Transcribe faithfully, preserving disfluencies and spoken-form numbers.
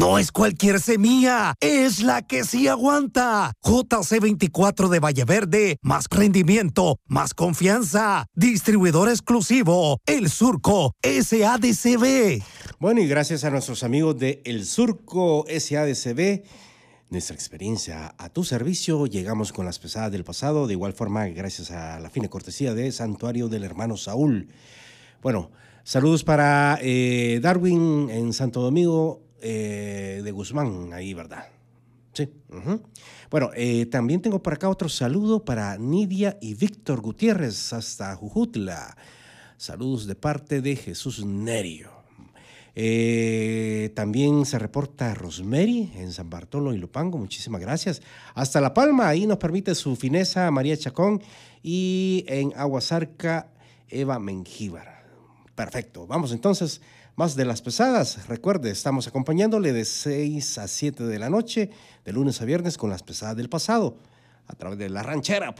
No es cualquier semilla, es la que sí aguanta. J C veinticuatro de Valle Verde, más rendimiento, más confianza. Distribuidor exclusivo, El Surco S A D C B. Bueno, y gracias a nuestros amigos de El Surco S A D C B, nuestra experiencia a tu servicio, llegamos con las pesadas del pasado. De igual forma, gracias a la fina cortesía de Santuario del Hermano Saúl. Bueno, saludos para eh, Darwin en Santo Domingo eh, de Guzmán, ahí, ¿verdad? Sí. Uh-huh. Bueno, eh, también tengo por acá otro saludo para Nidia y Víctor Gutiérrez hasta Jujutla. Saludos de parte de Jesús Nerio. Eh, también se reporta Rosemary en San Bartolo y Lupango, muchísimas gracias. Hasta La Palma, ahí nos permite su fineza María Chacón, y en Aguasarca Eva Mengíbar. Perfecto, vamos entonces, más de las pesadas. Recuerde, estamos acompañándole de seis a siete de la noche, de lunes a viernes, con las pesadas del pasado, a través de La Ranchera